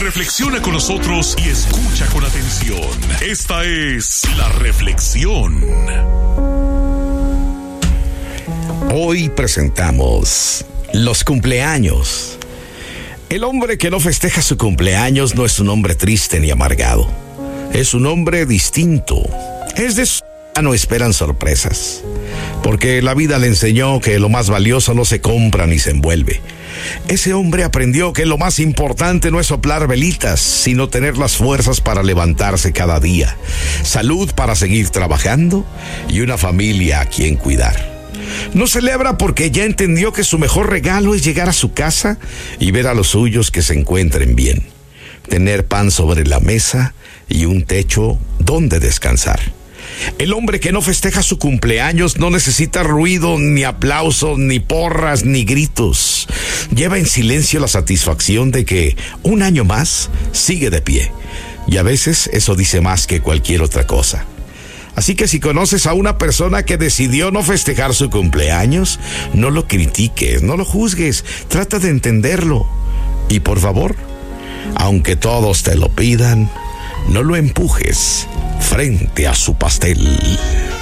Reflexiona con nosotros y escucha con atención. Esta es La Reflexión. Hoy presentamos los cumpleaños. El hombre que no festeja su cumpleaños no es un hombre triste ni amargado. Es un hombre distinto. Es de su no esperan sorpresas. Porque la vida le enseñó que lo más valioso no se compra ni se envuelve. Ese hombre aprendió que lo más importante no es soplar velitas, sino tener las fuerzas para levantarse cada día, salud para seguir trabajando y una familia a quien cuidar. No celebra porque ya entendió que su mejor regalo es llegar a su casa y ver a los suyos que se encuentren bien, tener pan sobre la mesa y un techo donde descansar. El hombre que no festeja su cumpleaños no necesita ruido, ni aplausos, ni porras, ni gritos. Lleva en silencio la satisfacción de que un año más sigue de pie. Y a veces eso dice más que cualquier otra cosa. Así que si conoces a una persona que decidió no festejar su cumpleaños, no lo critiques, no lo juzgues, trata de entenderlo. Y por favor, aunque todos te lo pidan, no lo empujes frente a su pastel.